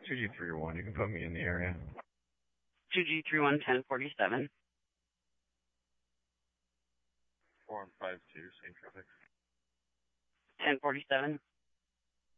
2G31, you can put me in the area. 2G31 1047. 4152, same traffic. 1047.